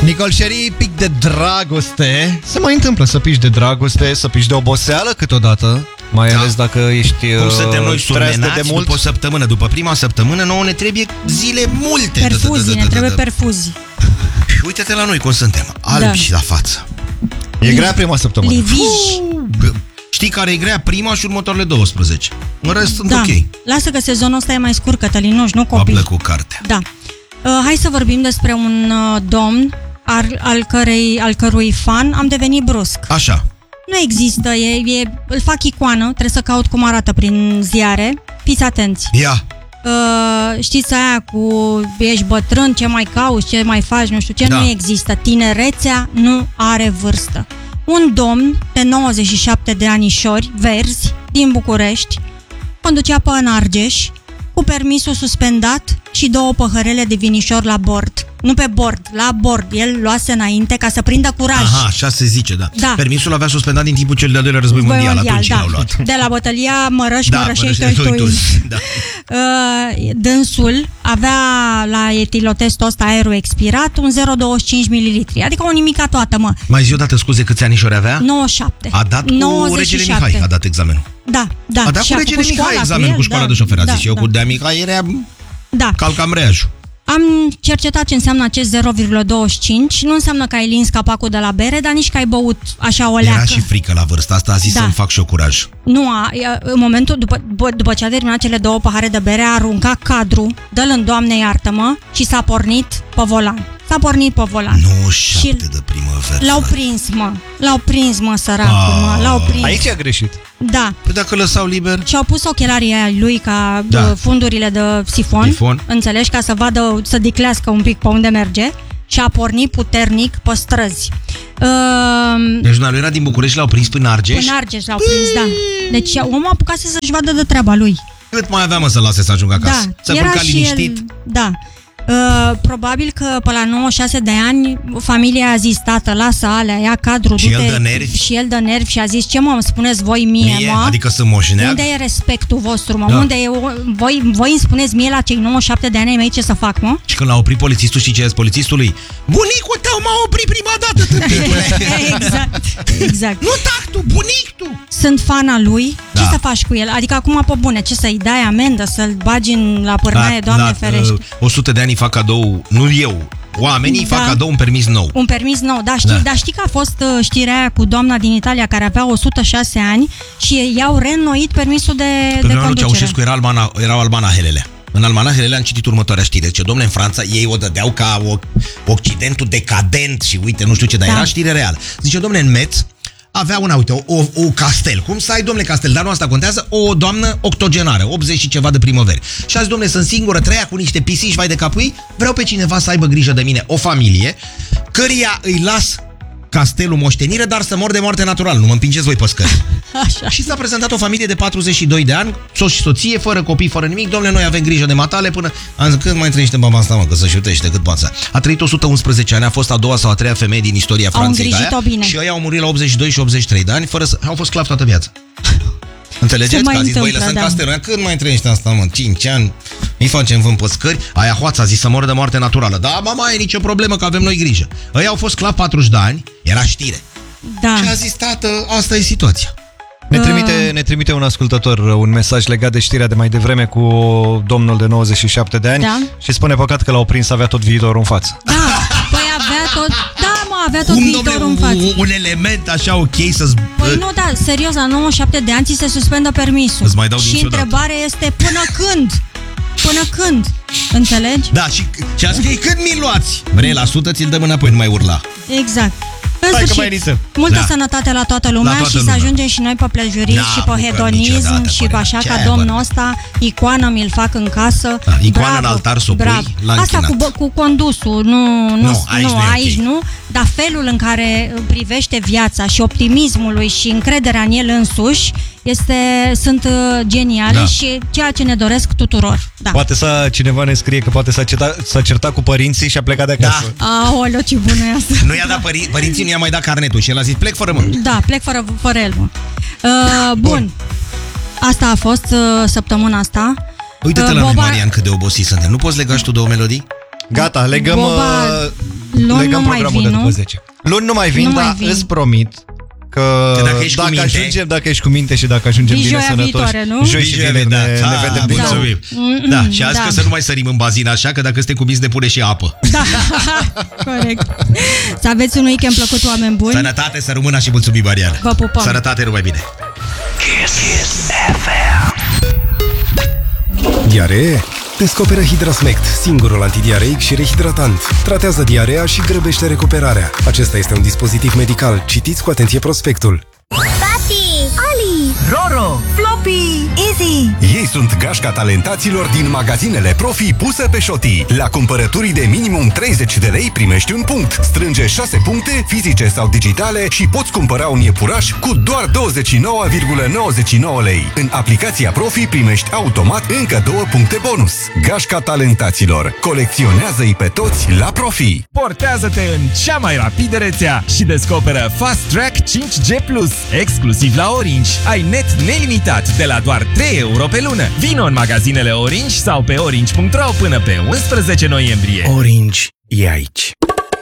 Nicol Sherry, pic de dragoste. Se mai întâmplă să piși de dragoste, să piși de oboseală câteodată. Mai ales dacă ești cum suntem noi surmenați de mult. După o săptămână, după prima săptămână, nouă ne trebuie zile multe. Perfuzii, ne trebuie perfuzii. Uite-te la noi cum suntem, albi și la față. E grea prima săptămână. Știi care e grea? Prima și următoarele 12. În rest sunt ok. Lasă că sezonul ăsta e mai scurt, Cătălinuș, nu copii. Aplă cu cartea. Da. Hai să vorbim despre un domn al cărui fan am devenit brusc. Așa. Nu există, îl fac icoană, trebuie să caut cum arată prin ziare. Fiți atenți. Ia. Știți aia cu ești bătrân, ce mai cauți, ce mai faci, nu știu ce, nu există. Tinerețea nu are vârstă. Un domn de 97 de anișori verzi din București conducea pe în Argeș cu permisul suspendat și 2 păhărele de vinișor la bord. Nu pe bord, la bord. El luase înainte ca să prindă curaj. Aha, așa se zice, da. Permisul avea suspendat din timpul cel de-al doilea război mondial. Atunci l-au luat. De la bătălia Mărășești. Dânsul avea la etilotestul ăsta aerul expirat un 0,25 ml. Adică o nimica toată, mă. Mai zi odată, scuze, câți anișori avea? 97. A dat cu 97. Regele Mihai, a dat examenul. Da. A dat cu regele Mihai examenul cu școala de șofer. A zis eu cu de-a Mihai era calcam reajul. Am cercetat ce înseamnă acest 0,25. Nu înseamnă că ai lins capacul de la bere, dar nici că ai băut așa o leacă. Era și frică la vârsta asta, a zis să-mi fac și eu curaj. Nu, în momentul, după ce a terminat cele 2 pahare de bere, a aruncat cadru, dă-l în Doamne iartă-mă, și s-a pornit pe volan. 97 de primăvară. L-au prins, mă, săracul, mă. L-au prins. Aici a greșit. Da. Păi dacă lăsau liber. Și-au pus ochelarii lui ca fundurile de sifon. Înțelegi, ca să vadă, să diclească un pic pe unde merge. Și a pornit puternic pe străzi. Deci lui era din București, l-au prins până Argeș? Până Argeș l-au prins, da. Deci omul a apucat să-și vadă de treaba lui. Cât mai avea, mă, să lase să ajungă acasă? Să culca liniștit? Da. Probabil că pe la 96 de ani familia a zis: tată, lasă alea, ia cadru, și el dă nervi. Și el dă nervi și a zis: ce mă spuneți voi mie, mă? Adică să moșneag? Unde e respectul vostru, mă? Unde e, voi îmi spuneți mie la cei 97 de ani ai mei ce să fac, mă? Și când l-a oprit polițistul, și ce a zis polițistului? Bunicul tău m-a oprit prima dată, tâmpitule. Exact. Nu tactul, bunicul. Sunt fan al lui. Ce să faci cu el? Adică acum, pe bune, ce să-i dai amendă, să-l bagi la pârnaie, Doamne ferește. 100 de ani fac cadou, nu eu, oamenii fac cadou un permis nou. Un permis nou, dar știi că a fost știrea aia cu doamna din Italia care avea 106 ani și i-au reînnoit permisul de conducere. Ceaușescu erau almanahelele. În almanahelele am citit următoarea știre. Zice, dom'le, în Franța ei o dădeau ca Occidentul decadent și uite, nu știu ce, dar era știre reală. Zice, dom'le, în Metz avea o castel. Cum să ai, domnule, castel? Dar nu asta contează. O doamnă octogenară, 80 și ceva de primăveri. Și a zis, domnule, sunt singură, treia cu niște pisici, vai de capul ei, vreau pe cineva să aibă grijă de mine, o familie, căreia îi las castelul moștenire, dar să mor de moarte naturală. Nu mă împingeți voi pe scări. Așa. Și s-a prezentat o familie de 42 de ani, soț și soție, fără copii, fără nimic. Domnule, noi avem grijă de matale până... Am zis, cât mai trăiește baba asta, mă, că să-și uitește, cât poate. A trăit 111 ani, a fost a doua sau a treia femeie din istoria Franței. Și ei au murit la 82 și 83 de ani, au fost sclavi toată viața. Înțelegeți? Că a zis, voi lăsăm castelul. Cât mai trăiește asta, mă? 5 ani. Îi facem vânt pe scări. Aia hoața a zis să moră de moarte naturală. Da, mama, e nicio problemă, că avem noi grijă. Ei au fost sclavi 40 de ani, era știre. Da. Și a zis, tată, asta e situația. Ne trimite un ascultător un mesaj legat de știrea de mai devreme cu domnul de 97 de ani și spune, păcat că l-au prins, avea tot viitorul în față. Da, păi avea tot viitorul în față. Un element așa ok să-ți... Păi nu, da, serios, la 97 de ani ți se suspendă permisul. Îți mai dau și întrebarea este până când? Până când? Înțelegi? Da, și a scris, când mi-l luați? Vrei la 100, ți-l dăm înapoi, nu mai urla. Exact. În sfârșit, multă sănătate la toată lumea și să ajungem și noi pe plejurism și pe hedonism și pe așa, ca domnul ăsta, icoană mi-l fac în casă. Icoană în altar s-o pui, la asta cu condusul, aici nu, dar felul în care privește viața și optimismul lui și încrederea în el însuși sunt geniale și ceea ce ne doresc tuturor. Da. Poate cineva ne scrie că poate s-a certat cu părinții și a plecat de acasă. Aoleu, ce bună e asta. Nu i-a dat părinții, nu i-a mai dat carnetul și el a zis, plec fără mă. Da, plec fără el, mă. Bun. Asta a fost săptămâna asta. Uite-te la noi, Marian, cât de obosit suntem. Nu poți lega și tu două melodii? Gata, legăm Luni legăm nu mai programul vin, de după nu? 10. Luni nu mai vin, Nu mai dar vin. îți promit că dacă ești cu minte și dacă ajungem Vii bine joia sănătoși, viitoare, nu? joi și vineri ne vedem din nou. mulțumim. Da, și azi că să nu mai sărim în bazin așa, că dacă suntem cuminți ne pune și apă. Da, corect. Să aveți un weekend plăcut, oameni buni. Sănătate, să rămână și mulțumim, Mariana. Vă pupăm. Sănătate, numai bine. Diaree? Descoperă Hidrasmect, singurul antidiareic și rehidratant. Tratează diarea și grăbește recuperarea. Acesta este un dispozitiv medical. Citiți cu atenție prospectul. Tati! Ali! Roro, Floppy, Easy. Ei sunt gașca talentaților din magazinele Profi puse pe șotii. La cumpărăturii de minimum 30 de lei primești un punct. Strânge 6 puncte, fizice sau digitale și poți cumpăra un iepuraș cu doar 29,99 lei. În aplicația Profi primești automat încă 2 puncte bonus. Gașca talentaților. Colecționează-i pe toți la Profi. Portează-te în cea mai rapidă rețea și descoperă Fast Track 5G+, exclusiv la Orange. Ai net nelimitat de la doar 3 euro pe lună. Vino în magazinele Orange sau pe orange.ro până pe 11 noiembrie. Orange e aici.